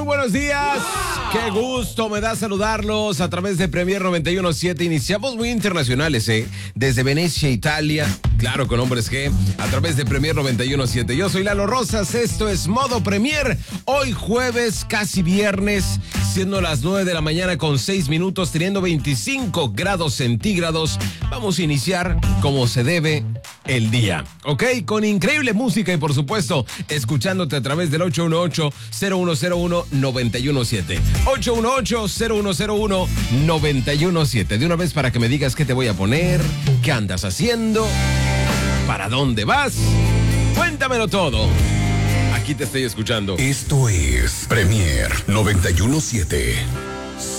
buenos días. Qué gusto me da saludarlos a través de Premier 91.7. Iniciamos muy internacionales, desde Venecia, Italia. Claro, con hombres G, a través de Premier 91.7. Yo soy Lalo Rosas, esto es Modo Premier. Hoy jueves, casi viernes, siendo las 9 de la mañana con 6 minutos, teniendo 25 grados centígrados. Vamos a iniciar como se debe el día, ¿ok? Con increíble música y, por supuesto, escuchándote a través del 818-0101-917. 818-0101-917. De una vez para que me digas qué te voy a poner, qué andas haciendo, para dónde vas. Cuéntamelo todo. Aquí te estoy escuchando. Esto es Premier 91.7.